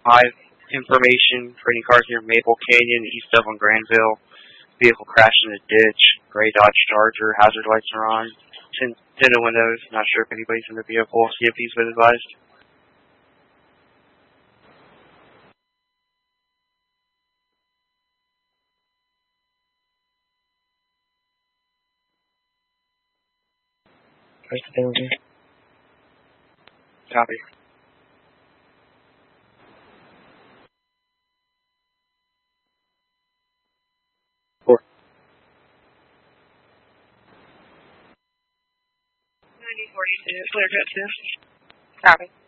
information for any cars near Maple Canyon, east of on Granville. Vehicle crashed in a ditch. Gray Dodge Charger. Hazard lights are on. Tinted windows. Not sure if anybody's in the vehicle. CFP's been advised. Copy. Four. 9042, clear jet 2. Copy.